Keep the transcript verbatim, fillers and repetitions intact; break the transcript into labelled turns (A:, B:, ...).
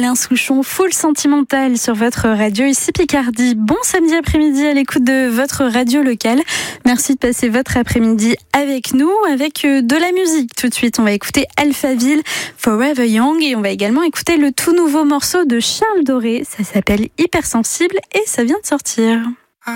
A: Alain Souchon, full sentimental sur votre radio ici Picardie. Bon samedi après-midi à l'écoute de votre radio locale. Merci de passer votre après-midi avec nous, avec de la musique. Tout de suite, on va écouter Alphaville, Forever Young, et on va également écouter le tout nouveau morceau de Charles Doré. Ça s'appelle Hypersensible et ça vient de sortir.